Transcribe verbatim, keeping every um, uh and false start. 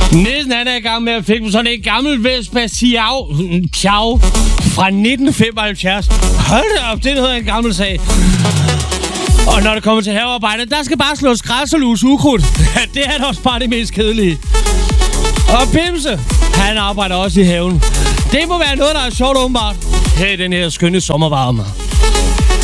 Næsten han er i gang med at finde sådan en gammel Vespa Piau, Piau fra nitten femoghalvfjerds. Hold da op, det hedder en gammel sag. Og når det kommer til havearbejde, der skal bare slås græs og lus ukrudt. Det er da også bare det mest kedelige. Og Pimse, han arbejder også i haven. Det må være noget, der er sjovt åbenbart. Her i den her skønne sommervarme.